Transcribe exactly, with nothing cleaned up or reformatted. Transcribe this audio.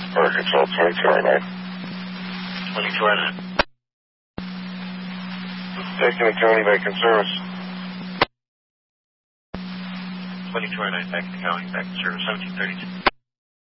Park Control twenty-two oh nine. twenty-two oh nine. Taking the county back in service. twenty-two oh nine, back to county, back to service, seventeen thirty-two.